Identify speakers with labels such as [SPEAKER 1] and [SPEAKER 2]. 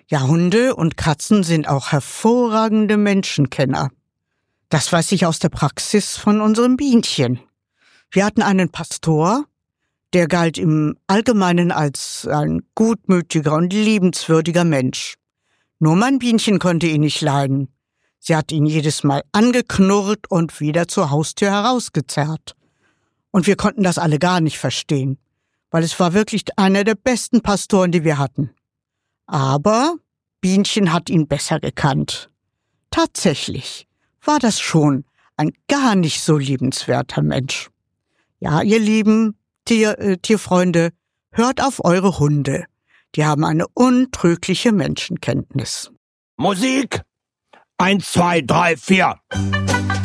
[SPEAKER 1] Ja, Hunde und Katzen sind auch hervorragende Menschenkenner. Das weiß ich aus der Praxis von unserem Bienchen. Wir hatten einen Pastor, der galt im Allgemeinen als ein gutmütiger und liebenswürdiger Mensch. Nur mein Bienchen konnte ihn nicht leiden. Sie hat ihn jedes Mal angeknurrt und wieder zur Haustür herausgezerrt. Und wir konnten das alle gar nicht verstehen, weil es war wirklich einer der besten Pastoren, die wir hatten. Aber Bienchen hat ihn besser gekannt. Tatsächlich war das schon ein gar nicht so liebenswerter Mensch. Ja, ihr lieben Tierfreunde, hört auf eure Hunde. Die haben eine untrügliche Menschenkenntnis.
[SPEAKER 2] Musik! 1, 2, 3, 4.